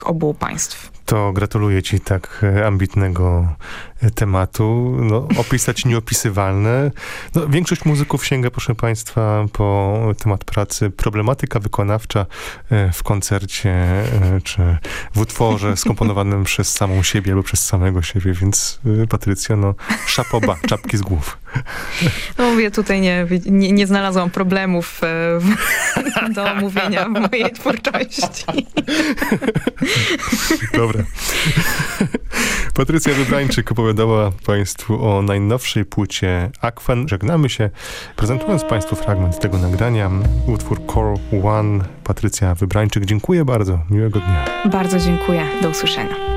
obu państw. To gratuluję ci tak ambitnego tematu. No, opisać nieopisywalne. No, większość muzyków sięga, proszę państwa, po temat pracy. Problematyka wykonawcza w koncercie, czy w utworze skomponowanym przez samą siebie albo przez samego siebie. Więc Patrycja, no szapoba, czapki z głów. No mówię, tutaj nie znalazłam problemów do omówienia w mojej twórczości. Dobra. Patrycja Wybrańczyk opowiadała państwu o najnowszej płycie Akwen. Żegnamy się, prezentując państwu fragment tego nagrania. Utwór Core One. Patrycja Wybrańczyk. Dziękuję bardzo. Miłego dnia. Bardzo dziękuję. Do usłyszenia.